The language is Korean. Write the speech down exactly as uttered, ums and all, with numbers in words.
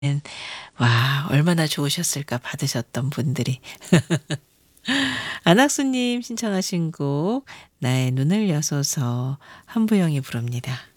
와 얼마나 좋으셨을까 받으셨던 분들이. 안학수 님 신청하신 곡 나의 눈을 여소서 한부영이 부릅니다.